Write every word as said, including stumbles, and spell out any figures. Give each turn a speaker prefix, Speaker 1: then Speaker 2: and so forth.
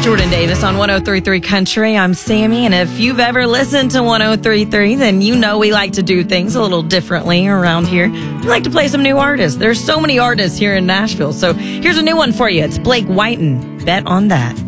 Speaker 1: Jordan Davis on one oh three point three Country. I'm Sammy, and if you've ever listened to one oh three point three, then you know we like to do things a little differently around here. We like to play some new artists. There's so many artists here in Nashville, so here's a new one for you. It's Blake Whiten. Bet on That.